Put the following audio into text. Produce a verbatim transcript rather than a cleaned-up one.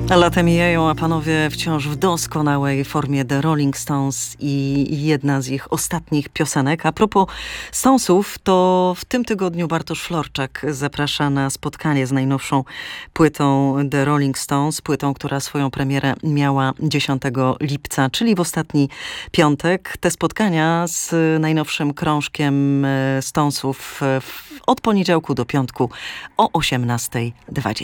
Lata mijają, a panowie wciąż w doskonałej formie The Rolling Stones i jedna z ich ostatnich piosenek. A propos Stonesów, to w tym tygodniu Bartosz Florczak zaprasza na spotkanie z najnowszą płytą The Rolling Stones, płytą, która swoją premierę miała dziesiątego lipca, czyli w ostatni piątek. Te spotkania z najnowszym krążkiem Stonesów od poniedziałku do piątku o osiemnasta dwadzieścia.